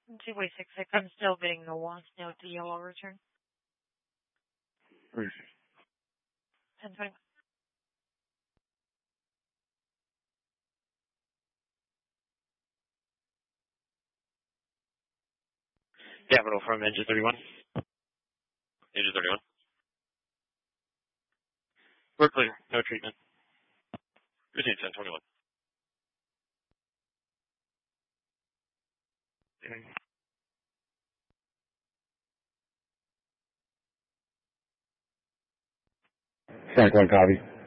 2-way 6-6. I'm still getting the wasp note, the yellow return. 10-21. Capital from engine 31. Engine 31. We're clear. No treatment. Receive 1021. Franklin, copy.